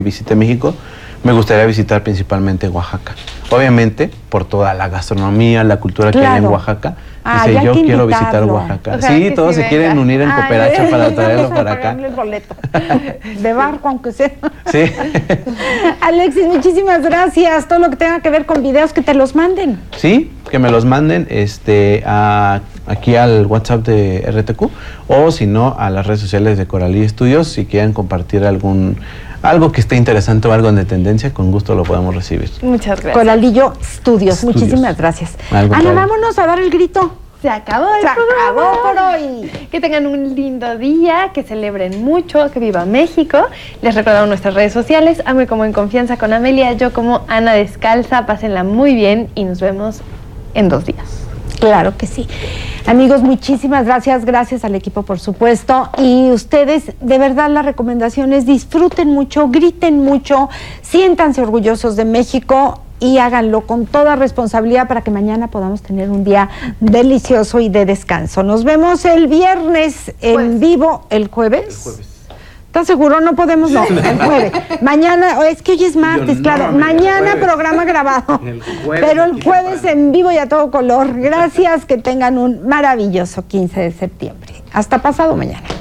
visité México, me gustaría visitar principalmente Oaxaca. Obviamente, por toda la gastronomía, la cultura que hay en Oaxaca. Dice, yo quiero visitar Oaxaca. Ojalá sí, todos se quieren unir en cooperacha para traerlo para acá. El boleto. De barco, aunque sea. Sí. Alexis, muchísimas gracias. Todo lo que tenga que ver con videos, que te los manden. Sí, que me los manden aquí al WhatsApp de RTQ, o si no, a las redes sociales de Coralí Estudios, si quieren compartir algo que esté interesante o algo de tendencia, con gusto lo podemos recibir. Muchas gracias. Coralillo Estudios, muchísimas gracias. Ana, vámonos a dar el grito. Se acabó el programa por hoy. Que tengan un lindo día, que celebren mucho, que viva México. Les recordamos nuestras redes sociales, Ame como en Confianza con Amelia, yo como Ana Descalza. Pásenla muy bien y nos vemos en 2 días. Claro que sí. Amigos, muchísimas gracias. Gracias al equipo, por supuesto. Y ustedes, de verdad, las recomendaciones, disfruten mucho, griten mucho, siéntanse orgullosos de México y háganlo con toda responsabilidad para que mañana podamos tener un día delicioso y de descanso. Nos vemos el viernes en vivo, ¿el jueves? El jueves. ¿Estás seguro? No podemos, no, el jueves. Mañana, es que hoy es martes, claro. Mañana programa grabado. Pero el jueves en vivo y a todo color. Gracias, que tengan un maravilloso 15 de septiembre. Hasta pasado mañana.